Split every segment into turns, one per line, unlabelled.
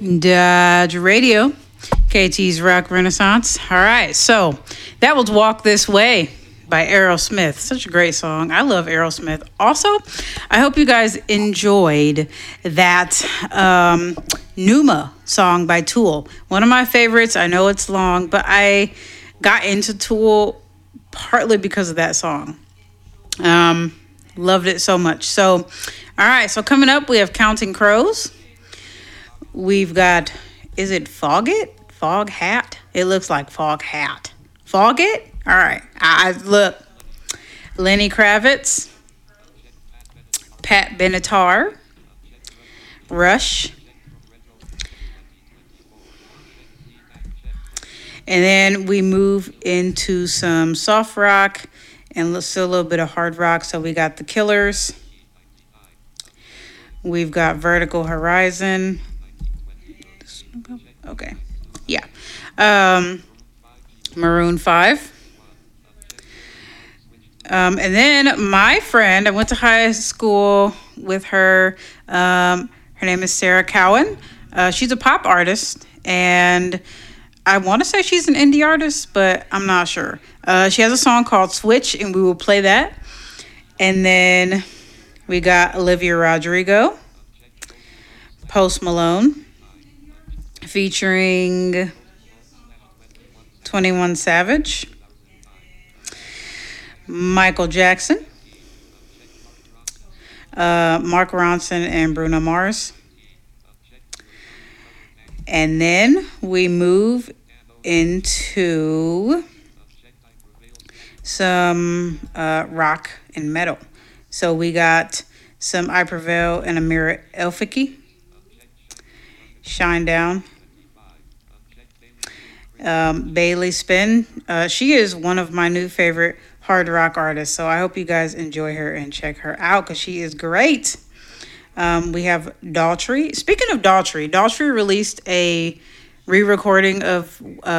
Dodge Radio, KT's Rock Renaissance. All right, so that was Walk This Way by Aerosmith. Such a great song. I love Aerosmith. Also, I hope you guys enjoyed that Numa song by Tool. One of my favorites. I know it's long, but I got into Tool partly because of that song. Loved it so much. So, all right, so coming up, we have Counting Crows. We've got, is it Foggit? Fog Hat? It looks like Fog Hat. Foggit? All right. I look. Lenny Kravitz. Pat Benatar. Rush. And then we move into some soft rock and still a little bit of hard rock. So we got The Killers. We've got Vertical Horizon. Okay. Yeah. Maroon 5. And then my friend, I went to high school with her. Her name is Sarah Cowan. She's a pop artist, and I want to say she's an indie artist, but I'm not sure. She has a song called Switch, and we will play that. And then we got Olivia Rodrigo, Post Malone, featuring 21 Savage, Michael Jackson, Mark Ronson, and Bruno Mars. And then we move into some rock and metal. So we got some I Prevail and Amira Elfiki, Shine Down. Bailey Spin. She is one of my new favorite hard rock artists. So I hope you guys enjoy her and check her out because she is great. We have Daltrey. Speaking of Daltrey, Daltrey released a re-recording of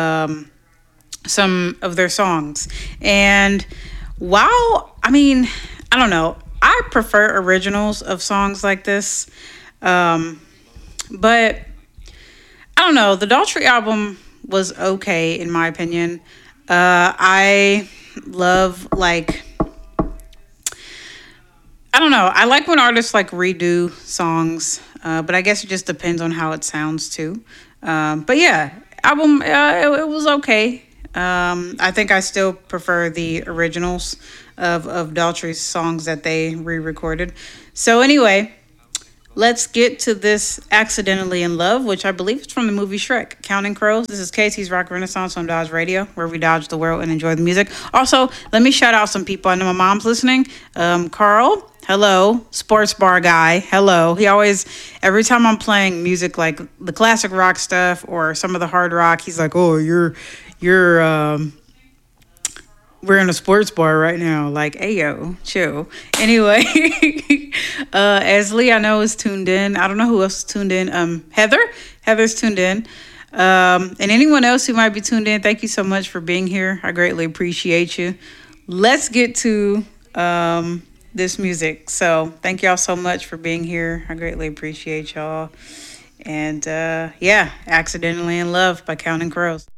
some of their songs. And while, I mean, I don't know, I prefer originals of songs like this. But I don't know, the Daltrey album was okay in my opinion. I love, like, I don't know, I like when artists like redo songs, but I guess it just depends on how it sounds too. But yeah, album, it was okay. I think I still prefer the originals of Daltrey's songs that they re-recorded. So anyway, let's get to this Accidentally in Love, which I believe is from the movie Shrek. Counting Crows. This is KT's Rock Renaissance on Dodge Radio, where we dodge the world and enjoy the music. Also, let me shout out some people. I know my mom's listening. Carl, hello. Sports bar guy, hello. He always, every time I'm playing music like the classic rock stuff or some of the hard rock, he's like, oh, you're we're in a sports bar right now. Like, hey, yo, chill. Anyway, Esley, I know, is tuned in. I don't know who else is tuned in. Heather's tuned in. And anyone else who might be tuned in, thank you so much for being here. I greatly appreciate you. Let's get to this music. So thank y'all so much for being here. I greatly appreciate y'all. And yeah, Accidentally in Love by Counting Crows.